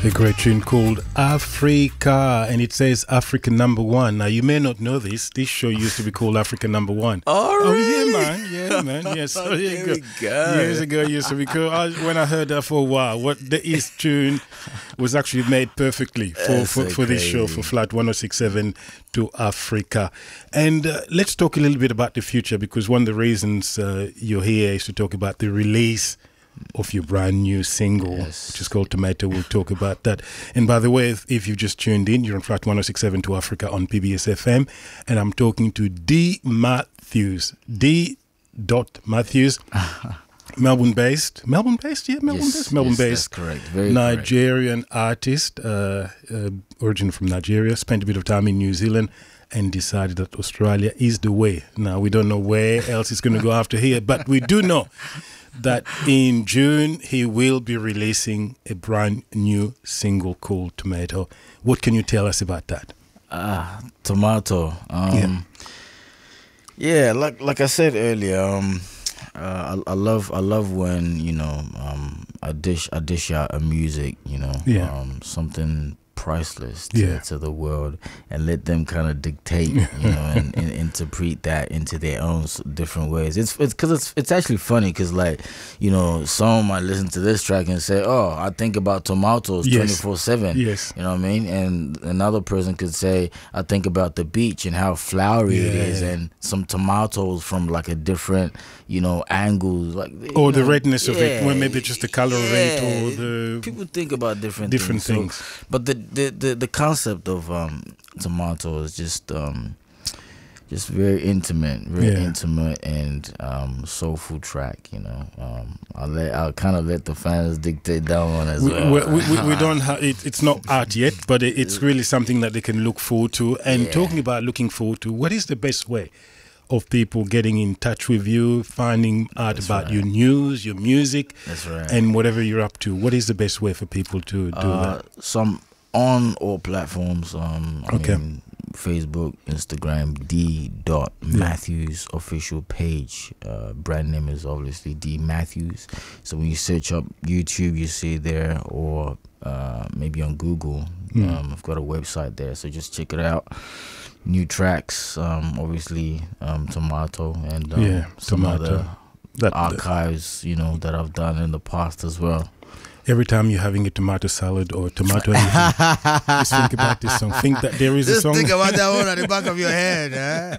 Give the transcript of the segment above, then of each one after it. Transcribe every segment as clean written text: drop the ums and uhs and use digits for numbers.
A great tune called Africa, and it says Africa number one. Now, you may not know this. This show used to be called Africa number one. Oh, really? Yeah, man. Yeah, man. Yes. So There we go. Years ago, it used to be called. When I heard that for a while, what the East tune was actually made perfectly for this show, for Flight 1067 to Africa. And let's talk a little bit about the future, because one of the reasons you're here is to talk about the release of your brand new single, which is called Tomato. We'll talk about that. And by the way, if you've just tuned in, you're on Flight 1067 to Africa on PBS FM, and I'm talking to D. Matthews. D. Matthews. Melbourne-based. Yeah, Melbourne-based. Melbourne-based. That's correct. Very Nigerian artist, origin from Nigeria, spent a bit of time in New Zealand and decided that Australia is the way. Now, we don't know where else it's going to go after here, but we do know that in June he will be releasing a brand new single called Tomato. What can you tell us about that? Tomato. Yeah, like I said earlier, I love when I dish out a music, something priceless to the world, and let them kind of dictate, and interpret that into their own different ways. It's because it's actually funny, because someone might listen to this track and say, "Oh, I think about tomatoes 24/7." Yes, you know what I mean. And another person could say, "I think about the beach and how flowery it is, and some tomatoes from like a different, angles, or the redness of it, or maybe just the color of it, or the people think about different things. So, but the concept of Tomato is just very intimate, and soulful track. I'll kind of let the fans dictate that one as well. We don't have it. It's not out yet, but it's really something that they can look forward to. And talking about looking forward to, what is the best way of people getting in touch with you, finding out about your news, your music, and whatever you're up to? What is the best way for people to do that? Some on all platforms. I mean, Facebook, Instagram, D. Matthews official page. Brand name is obviously D. Matthews. So when you search up YouTube, you see it there, or maybe on Google. I've got a website there, so just check it out. New tracks, obviously, Tomato, and some other archives, that I've done in the past as well. Every time you're having a tomato salad or tomato anything, just think about this song. Think that there is a song. Just think about that one at the back of your head.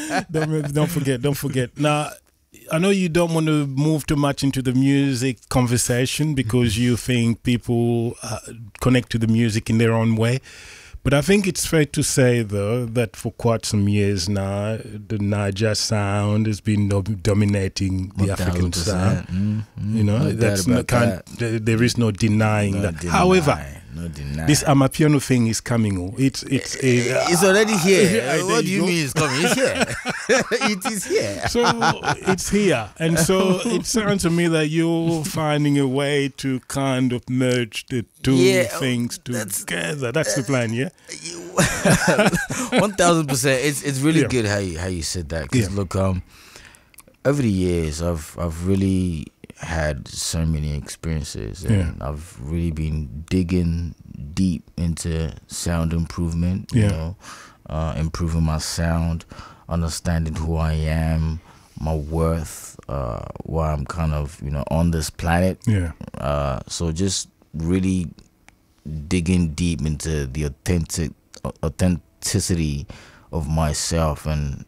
Don't forget. Now, I know you don't want to move too much into the music conversation, because you think people connect to the music in their own way. But I think it's fair to say, though, that for quite some years now, the Niger sound has been dominating the African sound. There is no denying that. However, this Amapiano thing is coming. It's already here. What do you mean it's coming? It's here. It is here. So it's here. And so it sounds to me that you're finding a way to kind of merge the two things together. That's the plan, yeah? 1000%. It's really good how you said that. Because look, over the years, I've really had so many experiences, and I've really been digging deep into sound improvement, improving my sound, understanding who I am, my worth, why I'm kind of on this planet. So just really digging deep into the authenticity of myself, and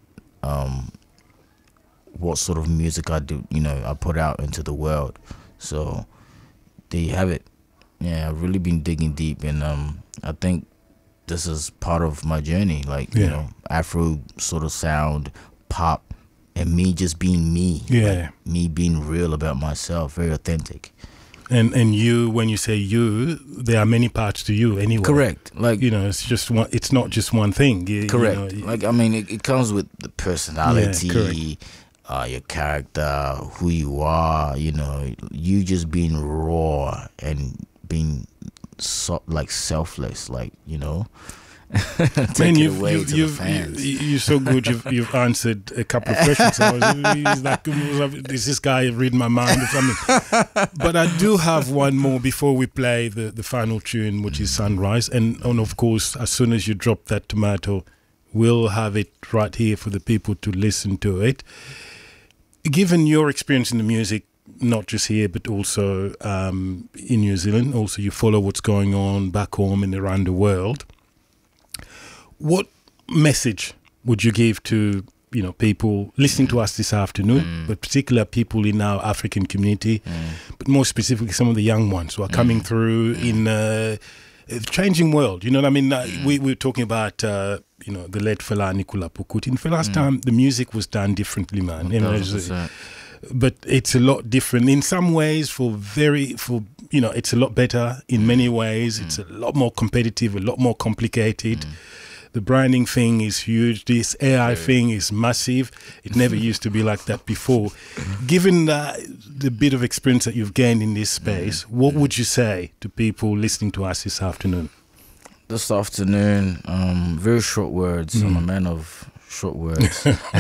what sort of music I do, I put out into the world. So there you have it. Yeah, I've really been digging deep, and I think this is part of my journey, Afro sort of sound, pop, and me just being me. Me being real about myself, very authentic. And you, when you say you, there are many parts to you anyway. Correct. It's just one. It's not just one thing. Correct. It comes with the personality, your character, who you are. You just being raw and being selfless, Take it away to the fans. You're so good. You've answered a couple of questions. He's like, is this guy reading my mind or something? But I do have one more before we play the final tune, which is Sunrise. And of course, as soon as you drop that tomato, we'll have it right here for the people to listen to it. Given your experience in the music, not just here, but also in New Zealand, also you follow what's going on back home and around the world. What message would you give to people listening to us this afternoon, but particularly people in our African community, but more specifically some of the young ones who are coming through in a changing world? You know what I mean? We were talking about the late Fela Nicola Pukuti. In Fela's time, the music was done differently, man. But it's a lot different in some ways. It's a lot better in many ways. It's a lot more competitive, a lot more complicated. The branding thing is huge. This AI thing is massive. It never used to be like that before. Given the bit of experience that you've gained in this space, what would you say to people listening to us this afternoon? This afternoon, very short words. I'm a man of short words.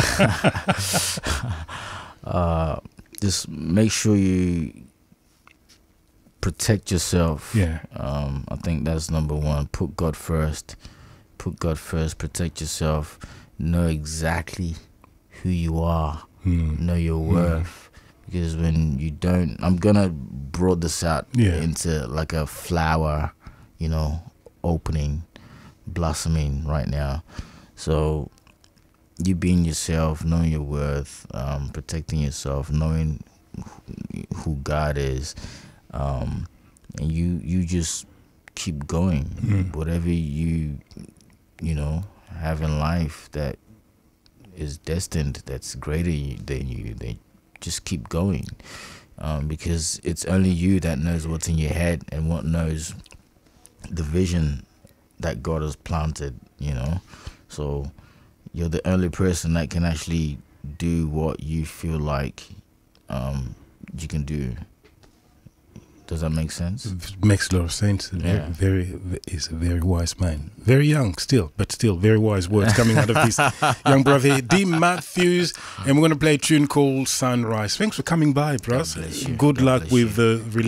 Just make sure you protect yourself. I think that's number one. Put God first. Protect yourself. Know exactly who you are. Know your worth. Because when you don't, I'm gonna broad this out into like a flower, opening, blossoming right now. So you being yourself, knowing your worth, protecting yourself, knowing who God is, and you just keep going. Whatever you have in life that is destined, that's greater than you, they just keep going, because it's only you that knows what's in your head and what knows the vision that God has planted. So you're the only person that can actually do what you feel like you can do. Does that make sense? It makes a lot of sense. He's a very wise man. Very young still, but still very wise words coming out of this young brother here, D. Matthews. And we're going to play a tune called Sunrise. Thanks for coming by, bros. Good luck with the